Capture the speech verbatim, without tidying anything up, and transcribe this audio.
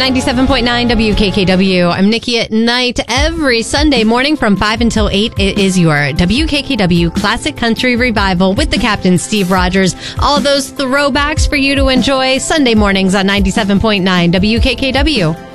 ninety-seven point nine W K K W. I'm Nikki at night. Every Sunday morning from five until eight, it is your W K K W Classic Country Revival with the Captain Steve Rogers. All those throwbacks for you to enjoy Sunday mornings on ninety-seven point nine W K K W.